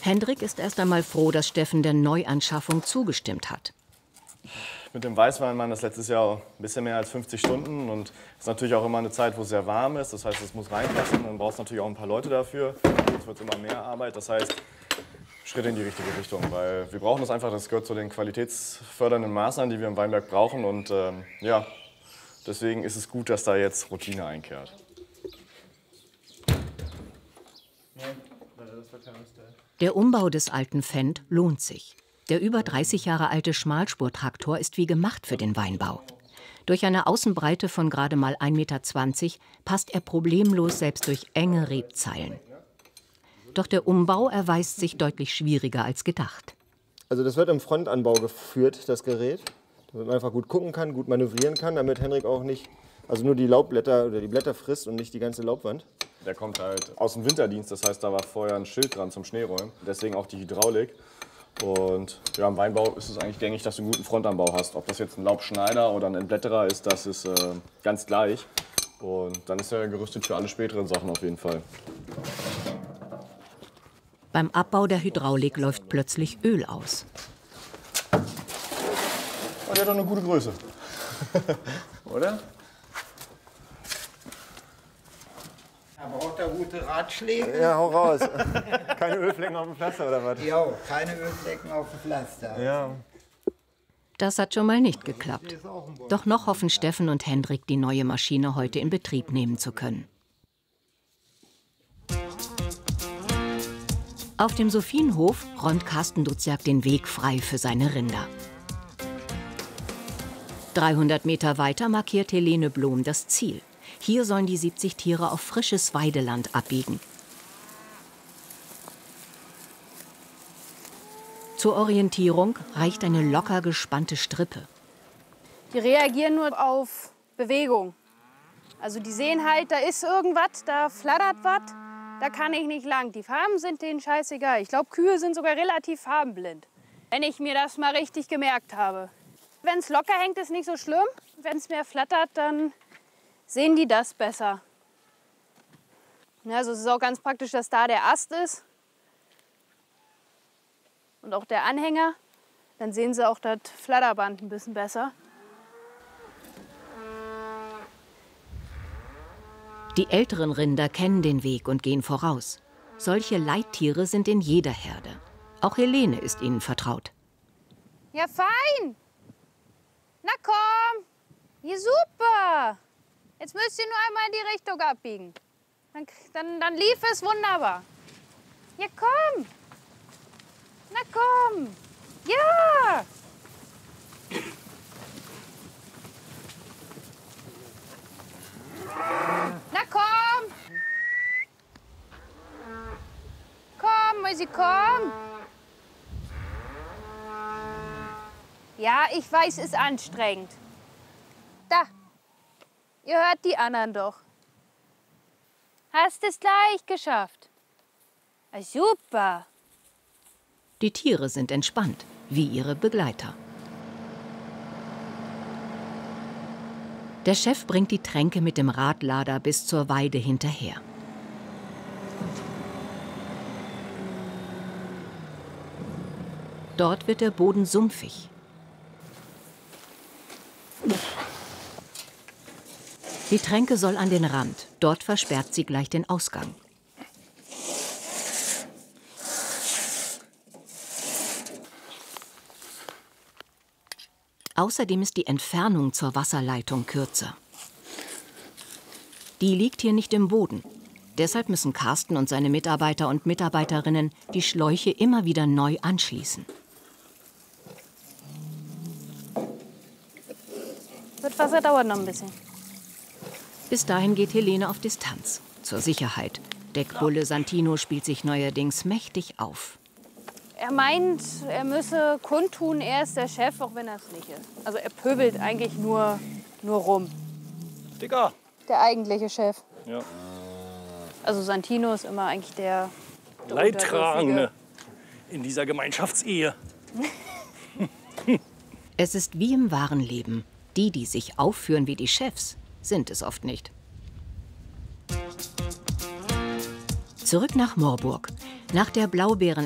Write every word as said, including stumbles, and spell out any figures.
Hendrik ist erst einmal froh, dass Steffen der Neuanschaffung zugestimmt hat. Mit dem Weißwein waren das letztes Jahr ein bisschen mehr als fünfzig Stunden. Und es ist natürlich auch immer eine Zeit, wo es sehr warm ist. Das heißt, es muss reinpassen. Dann brauchst du natürlich auch ein paar Leute dafür. Jetzt wird es immer mehr Arbeit. Das heißt, Schritte in die richtige Richtung. Weil wir brauchen das einfach. Das gehört zu den qualitätsfördernden Maßnahmen, die wir im Weinberg brauchen. Und ähm, ja, deswegen ist es gut, dass da jetzt Routine einkehrt. Der Umbau des alten Fendt lohnt sich. Der über dreißig Jahre alte Schmalspurtraktor ist wie gemacht für den Weinbau. Durch eine Außenbreite von gerade mal ein Meter zwanzig passt er problemlos selbst durch enge Rebzeilen. Doch der Umbau erweist sich deutlich schwieriger als gedacht. Also das wird im Frontanbau geführt, das Gerät, damit man einfach gut gucken kann, gut manövrieren kann, damit Hendrik auch nicht, also nur die Laubblätter oder die Blätter frisst und nicht die ganze Laubwand. Der kommt halt aus dem Winterdienst, das heißt, da war vorher ein Schild dran zum Schneeräumen, deswegen auch die Hydraulik. Und ja, im Weinbau ist es eigentlich gängig, dass du einen guten Frontanbau hast. Ob das jetzt ein Laubschneider oder ein Entblätterer ist, das ist äh, ganz gleich. Und dann ist er gerüstet für alle späteren Sachen auf jeden Fall. Beim Abbau der Hydraulik läuft plötzlich Öl aus. Oh, der hat doch eine gute Größe. Oder? Braucht er gute Ratschläge? Ja, hau raus. Keine Ölflecken auf dem Pflaster oder was? Ja, keine Ölflecken auf dem Pflaster. Ja. Das hat schon mal nicht geklappt. Doch noch hoffen Steffen und Hendrik, die neue Maschine heute in Betrieb nehmen zu können. Auf dem Sophienhof räumt Carsten Duziak den Weg frei für seine Rinder. dreihundert Meter weiter markiert Helene Blom das Ziel. Hier sollen die siebzig Tiere auf frisches Weideland abbiegen. Zur Orientierung reicht eine locker gespannte Strippe. Die reagieren nur auf Bewegung. Also die sehen halt, da ist irgendwas, da flattert was, da kann ich nicht lang. Die Farben sind denen scheißegal. Ich glaube, Kühe sind sogar relativ farbenblind, wenn ich mir das mal richtig gemerkt habe. Wenn es locker hängt, ist nicht so schlimm. Wenn es mehr flattert, dann sehen die das besser. Ja, also es ist auch ganz praktisch, dass da der Ast ist und auch der Anhänger. Dann sehen sie auch das Flatterband ein bisschen besser. Die älteren Rinder kennen den Weg und gehen voraus. Solche Leittiere sind in jeder Herde. Auch Helene ist ihnen vertraut. Ja, fein! Na komm! Ja, super! Jetzt müsst ihr nur einmal in die Richtung abbiegen. Dann, dann, dann lief es wunderbar. Ja, komm! Na komm! Ja! Na komm! Komm, Mäusi, komm! Ja, ich weiß, es ist anstrengend. Da! Ihr hört die anderen doch. Hast es gleich geschafft. Ah, super. Die Tiere sind entspannt, wie ihre Begleiter. Der Chef bringt die Tränke mit dem Radlader bis zur Weide hinterher. Dort wird der Boden sumpfig. Die Tränke soll an den Rand. Dort versperrt sie gleich den Ausgang. Außerdem ist die Entfernung zur Wasserleitung kürzer. Die liegt hier nicht im Boden. Deshalb müssen Carsten und seine Mitarbeiter und Mitarbeiterinnen die Schläuche immer wieder neu anschließen. Das Wasser dauert noch ein bisschen. Bis dahin geht Helene auf Distanz. Zur Sicherheit. Deckbulle Santino spielt sich neuerdings mächtig auf. Er meint, er müsse kundtun, er ist der Chef, auch wenn er es nicht ist. Also er pöbelt eigentlich nur, nur rum. Dicker. Der eigentliche Chef. Ja. Also Santino ist immer eigentlich der, der Leidtragende in dieser Gemeinschaftsehe. Es ist wie im wahren Leben. Die, die sich aufführen wie die Chefs, sind es oft nicht. Zurück nach Moorburg. Nach der Blaubeeren